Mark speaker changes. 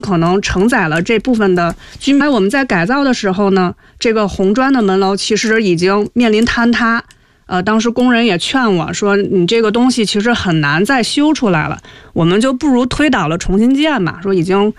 Speaker 1: 可能承载了这部分的居民。我们在改造的时候呢，这个红砖的门楼其实已经面临坍塌。当时工人也劝我说，你这个东西其实很难再修出来了，我们就不如推倒了重新建吧，说已经